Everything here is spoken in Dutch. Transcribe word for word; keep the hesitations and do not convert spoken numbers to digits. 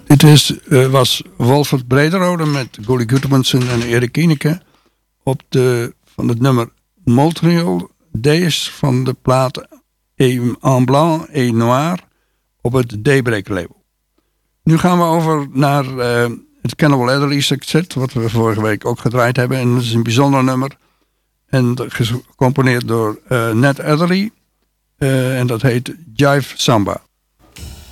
Dit is, uh, was Wolfert Brederode met Gully Gudmundsson en Erik Kieneke op de, van het nummer Montreal Days van de plaat En Blanc et Noir op het Daybreak label. Nu gaan we over naar uh, het Cannibal Adderley Sextet, wat we vorige week ook gedraaid hebben. En dat is een bijzonder nummer. En gecomponeerd door uh, Ned Adderley. Uh, en dat heet Jive Samba.